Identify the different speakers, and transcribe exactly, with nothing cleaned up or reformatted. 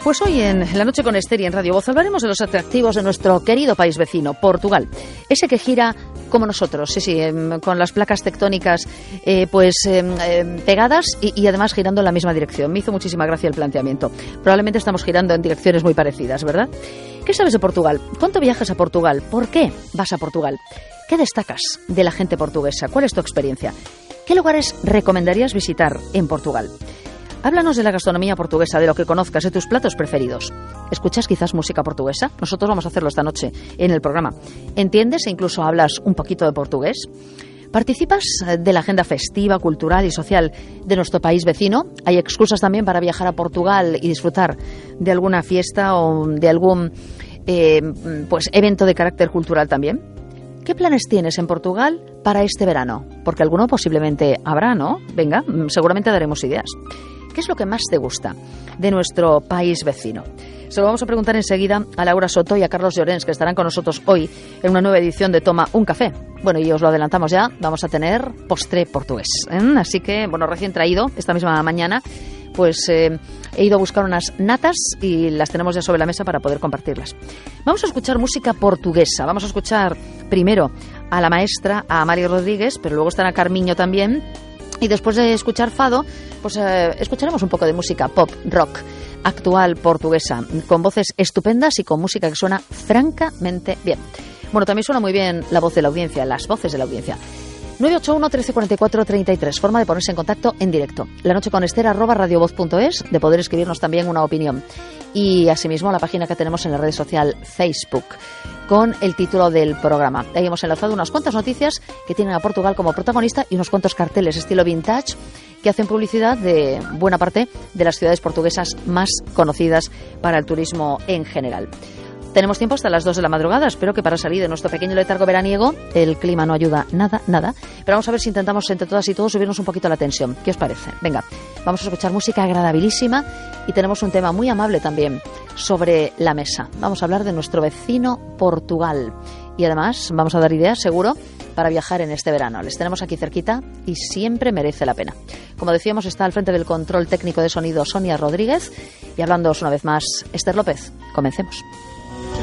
Speaker 1: Pues hoy en La Noche con Esther y en Radio Voz hablaremos de los atractivos de nuestro querido país vecino, Portugal. Ese que gira como nosotros, sí, sí, eh, con las placas tectónicas eh, pues eh, eh, pegadas y, y además girando en la misma dirección. Me hizo muchísima gracia el planteamiento. Probablemente estamos girando en direcciones muy parecidas, ¿verdad? ¿Qué sabes de Portugal? ¿Cuánto viajas a Portugal? ¿Por qué vas a Portugal? ¿Qué destacas de la gente portuguesa? ¿Cuál es tu experiencia? ¿Qué lugares recomendarías visitar en Portugal? Háblanos de la gastronomía portuguesa, de lo que conozcas, de tus platos preferidos. ¿Escuchas quizás música portuguesa? Nosotros vamos a hacerlo esta noche en el programa. ¿Entiendes e incluso hablas un poquito de portugués? ¿Participas de la agenda festiva, cultural y social de nuestro país vecino? ¿Hay excusas también para viajar a Portugal y disfrutar de alguna fiesta o de algún eh, pues evento de carácter cultural también? ¿Qué planes tienes en Portugal para este verano? Porque alguno posiblemente habrá, ¿no? Venga, seguramente daremos ideas. ¿Qué es lo que más te gusta de nuestro país vecino? Se lo vamos a preguntar enseguida a Laura Soto y a Carlos Llorens, que estarán con nosotros hoy en una nueva edición de Toma un Café. Bueno, y os lo adelantamos ya, vamos a tener postre portugués, ¿eh? Así que, bueno, recién traído esta misma mañana, pues eh, he ido a buscar unas natas y las tenemos ya sobre la mesa para poder compartirlas. Vamos a escuchar música portuguesa. Vamos a escuchar primero a la maestra, a Mari Rodríguez, pero luego estará Carmiño también. Y después de escuchar fado, pues eh, escucharemos un poco de música pop, rock, actual portuguesa, con voces estupendas y con música que suena francamente bien. Bueno, también suena muy bien la voz de la audiencia, las voces de la audiencia. nueve ocho uno, trece cuarenta y cuatro, treinta y tres, forma de ponerse en contacto en directo. La noche con Esther, arroba radiovoz punto es, de poder escribirnos también una opinión. Y asimismo la página que tenemos en la red social Facebook, con el título del programa. Ahí hemos enlazado unas cuantas noticias que tienen a Portugal como protagonista y unos cuantos carteles estilo vintage que hacen publicidad de buena parte de las ciudades portuguesas más conocidas para el turismo en general. Tenemos tiempo hasta las dos de la madrugada. Espero que para salir de nuestro pequeño letargo veraniego el clima no ayuda nada, nada. Pero vamos a ver si intentamos entre todas y todos subirnos un poquito la tensión. ¿Qué os parece? Venga, vamos a escuchar música agradabilísima y tenemos un tema muy amable también sobre la mesa. Vamos a hablar de nuestro vecino Portugal. Y además vamos a dar ideas, seguro, para viajar en este verano. Les tenemos aquí cerquita y siempre merece la pena. Como decíamos, está al frente del control técnico de sonido Sonia Rodríguez y hablándoos una vez más, Esther López. Comencemos.